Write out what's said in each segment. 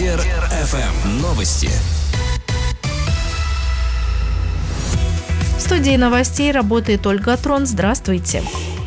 Лидер ФМ. Новости. В студии новостей работает Ольга Трон. Здравствуйте.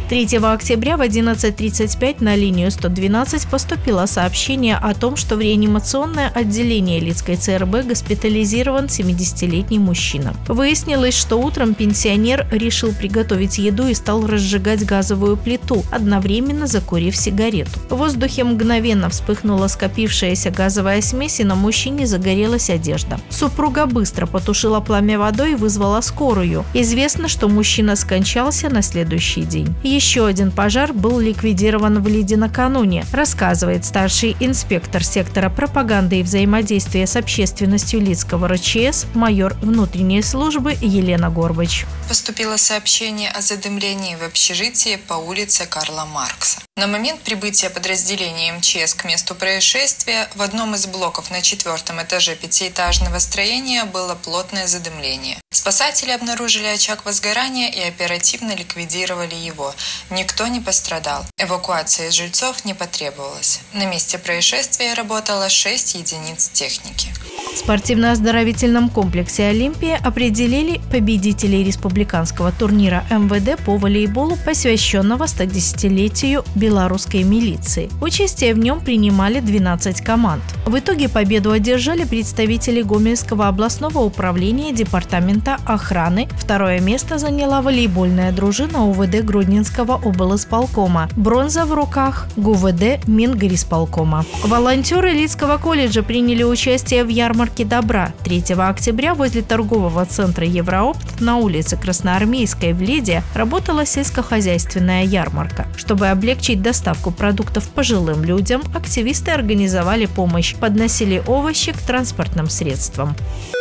3 октября в 11:35 на линию 112 поступило сообщение о том, что в реанимационное отделение Лидской ЦРБ госпитализирован 70-летний мужчина. Выяснилось, что утром пенсионер решил приготовить еду и стал разжигать газовую плиту, одновременно закурив сигарету. В воздухе мгновенно вспыхнула скопившаяся газовая смесь, и на мужчине загорелась одежда. Супруга быстро потушила пламя водой и вызвала скорую. Известно, что мужчина скончался на следующий день. Еще один пожар был ликвидирован в Лиде накануне, рассказывает старший инспектор сектора пропаганды и взаимодействия с общественностью Лидского РЧС, майор внутренней службы Елена Горбач. Поступило сообщение о задымлении в общежитии по улице Карла Маркса. На момент прибытия подразделения МЧС к месту происшествия в одном из блоков на 4-м этаже 5-этажного строения было плотное задымление. Спасатели обнаружили очаг возгорания и оперативно ликвидировали его. Никто не пострадал. Эвакуация жильцов не потребовалась. На месте происшествия работало 6 единиц техники. В спортивно-оздоровительном комплексе «Олимпия» определили победителей республиканского турнира МВД по волейболу, посвященного 110-летию белорусской милиции. Участие в нем принимали 12 команд. В итоге победу одержали представители Гомельского областного управления департамента охраны. Второе место заняла волейбольная дружина УВД Гродненского облисполкома. Бронза в руках ГУВД Мингорисполкома. Волонтеры Лидского колледжа приняли участие в ярмарке добра. 3 октября возле торгового центра Евроопт на улице Красноармейской в Лиде работала сельскохозяйственная ярмарка. Чтобы облегчить доставку продуктов пожилым людям, активисты организовали помощь, подносили овощи к транспортным средствам.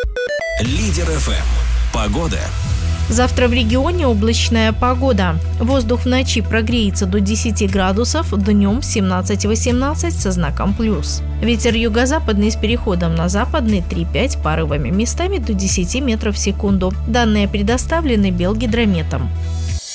Лидер ФМ. Погода. Завтра в регионе облачная погода. Воздух в ночи прогреется до 10 градусов, днем 17-18 со знаком плюс. Ветер юго-западный с переходом на западный 3-5, порывами местами до 10 метров в секунду. Данные предоставлены Белгидрометом.